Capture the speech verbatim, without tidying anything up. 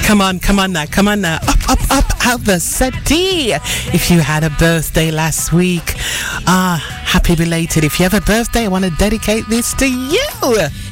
Come on, come on now, come on now. Up, up, up out the settee. If you had a birthday last week, ah, happy belated. If you have a birthday, I want to dedicate this to you.